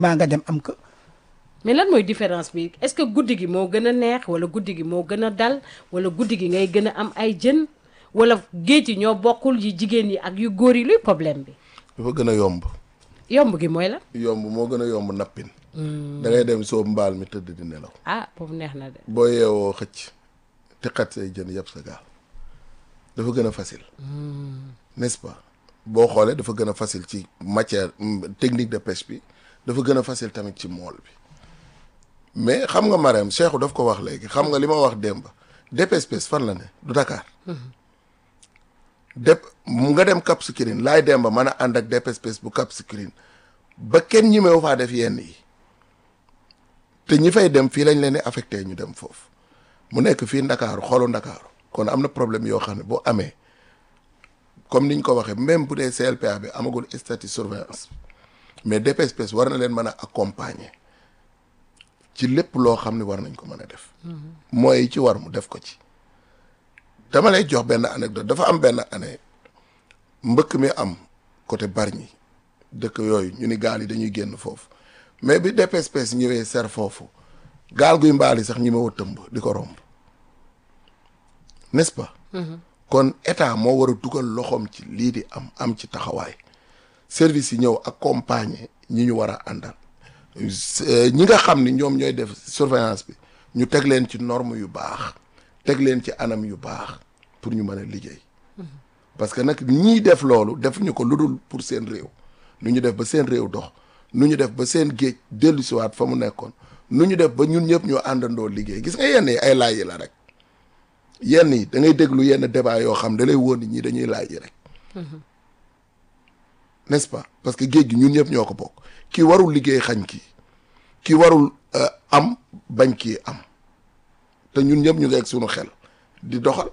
maa nga dem am ko. mais lan mooy différence bi est-ce que guddi gi moo gën a neex wala guddi gi moo gën a dal wala guddi gi ngay gën a am ay jën wala géej yi ñoo bokkul yi jigéen yi ak yu góor yi luy problème bi. dafa gën a yomb. yomb gi mooy la. yomb moo gën a yomb nappin. da ngay dem soob mbaal mi tëdd di nelaw. ah boobu neex na de. boo yeewoo xëcc te xat say jën yëpp sa gaal dafa gën a facile. n'est-ce pas boo xoolee dafa gën a facile ci matière technique de pêche bi dafa gën a facile tamit ci mool bi mais xam nga Marème Cheikhou daf ko wax léegi xam nga li ma wax démb DPSPS fan la ne du Dakar. mu nga dem Cap Skirring laay dem ba mën a ànd ak DPSPS bu Cap Skirring ba kenn ñi meew faa def yenn yi te ñi fay dem fii lañ leen di affecté ñu dem foofu mu nekk fii Ndakaaru xoolu Ndakaaru kon am na problème yoo xam ne boo amee comme niñ ko waxee même bu dee CLPA bi amagul statut surveillance mais DPSPS war na leen mën a accompagner ci lépp loo xam ne war nañ ko mën a def. mooy ci war mu def ko ci. dama lay jox benn anecdote dafa am benn année mbëkk mi am côté Bargny dëkk yooyu ñu ni gaal yi dañuy génn foofu mais bi DPSPS ñëwee ser foofu gaal guy mbaali sax ñi ma wa tëmb di ko romb n'est-ce pas. kon état moo war a dugal loxoom ci lii di am ci taxawaay service yi ñëw accompagner ñi ñu war a àndal ñi nga xam ni ñoom ñooy def surveillance bi ñu teg leen ci norme yu baax. teg leen ci anam yu baax pour ñu mën a liggéey parce que nag ñiy def loolu defuñu ko lu dul pour seen réew nu ñu def ba seen réew dox nu ñu def ba seen géej dellu siwaat fa mu nekkoon nu ñu def ba ñun ñëpp ñoo àndandoo liggéey gis nga yenn yi ay laaj yi la rek yenn yi da ngay déglu yenn débat yoo xam da lay wóor ni ñi dañuy laaj yi rek n'est-ce pas parce que géej gi ñun ñëpp ñoo ko bokk kii warul liggéey xañ kii warul am bañ kii am te ñun ñëpp ñu ngi ak suñu xel di doxal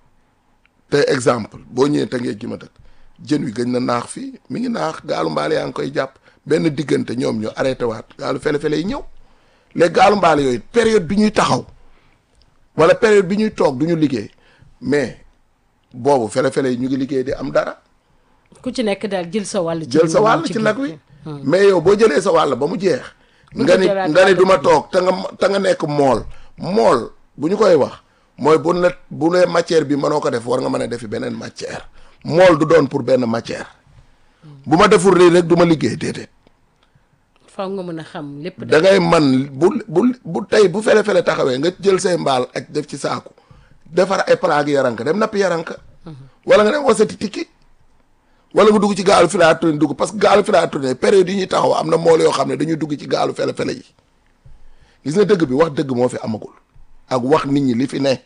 te exemple boo ñëwee te ngee gi ma dëkk jën wi gëj na naax fii mi ngi naax gaalu mbaale yaa ngi koy jàpp benn diggante ñoom ñu arrêté waat gaalu fele-fele yi ñëw léegi gaalu mbaale yooyu période bi ñuy taxaw wala période bi ñuy toog du ñu liggéey mais boobu fele-fele yi ñu ngi liggéey di am dara. ku ci nekk daal jël sa wàll. jël sa wàll ci nag wi. mais yow boo jëlee sa wàll ba mu jeex. nga ni du ma toog te nga nekk mool bu ñu koy wax mooy bu ne matière bi mënoo ko def war nga mën a defi beneen matière mool du doon pour benn matière bu ma deful lii rek du ma liggéey déedéet. faaw nga mën a xam lépp. da ngay man bu tey bu fele-fele taxawee nga jël say mbaal ak def ci saaku defar ay palaag yaranka dem nappi yaranka wala nga dem wasati tikki wala nga dugg ci gaalu filature dugg parce que gaalu filature période yi ñuy taxaw am na mool yoo xam ne dañuy dugg ci gaalu fele-fele yi gis nga dëgg bi wax dëgg moo fi amagul. ak wax nit ñi li fi ne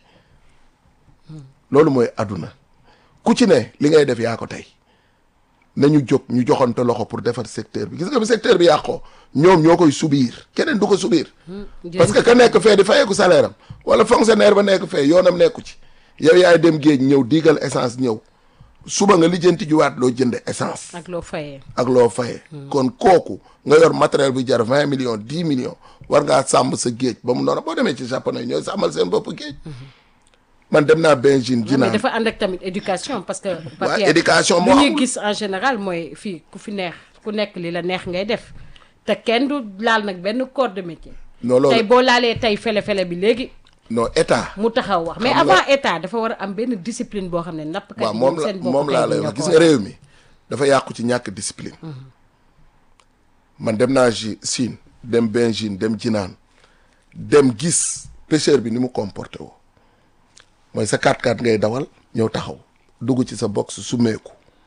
loolu mooy àdduna ku ci ne li ngay def yaa ko tey nañu jóg ñu joxante loxo pour defar secteur bi gis nga bi secteur bi yàqoo ñoom ñoo koy subir keneen du ko subir parce que ka nekk fee di fayeeku salaire am wala fonctionnaire ba nekk fee yoonam nekku ci yow yaay dem géej ñëw diigal essence ñëw suba nga lijjanti juwaat loo jënde essence ak loo fayee kon kooku nga yor matériel bu jar 20 millions 10 millions war ngaa sàmm sa géej ba mu noonu boo demee ci japonais ñooy sàmmal seen bopp géej man dem naa Benjine jinaan dafa ànd ak tamit éducation parce que waaw éducation moo ñuy gis en général mooy fii ku nekk li la neex ngay def te kenn du laal nag benn corps de métier non loolu tey boo laalee tey fele-fele bi léegi non état mu taxaw wax mais avant état dafa war a am benn discipline boo xam ne nappkat yi waaw seen bopp moom laa lay wax gis nga réew mi dafa yàqu ci ñàkk discipline man dem naa Chine dem Benjine dem jinaan dem gis pêcheur bi ni mu comporté woo mooy sa 4x4 ngay dawal ñëw taxaw dugg ci sa box summeeku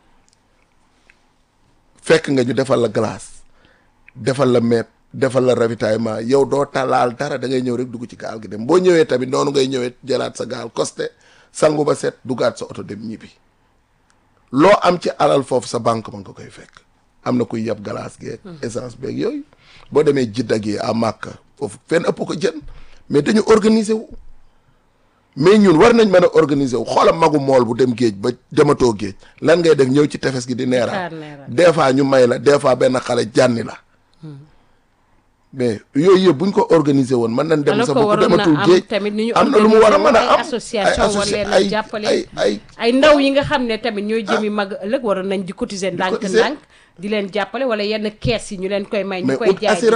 fekk nga ñu defal la glace defal la meeb defal la ravitaillement yow doo talaal dara da ngay ñëw rek dugg ci gaal gi dem boo ñëwee tamit noonu ngay ñëwee jëlaat sa gaal costé sangu ba set duggaat sa oto dem ñibbi loo am ci alal foofu sa banque ma nga koy fekk am na kuy yeb glace geeg essence beeg yooyu boo demee Jidda gi à Makka foofu fenn ëpp ko jën mais dañu organiser wu mais ñun war nañ mën a organiser wu xoolam magu mool bu dem géej ba dematoo géej lan ngay def ñëw ci tefes gi di neeraat des fois ñu may la des fois benn xale jànni la mais yooyu yëpp buñ ko organiser woon mën nañ dem alors sa que bopp waroon na dematul am géej tamit ni ñu am na lu mu war a mën a ay am association war leen a jàppale ay ay ndaw yi nga xam ne tamit ñooy jëmi mag ëllëg waroon nañ di cotiser ndànk-ndànk di leen jàppale wala yenn kees yi ñu leen koy may ñu mais koy ut jaay